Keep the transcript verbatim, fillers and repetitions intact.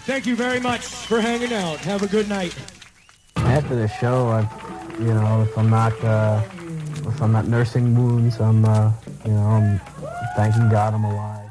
Thank you very much for hanging out. Have a good night. After the show, I, you know, if I'm not, uh, if I'm not nursing wounds, I'm, uh, you know, I'm thanking God I'm alive.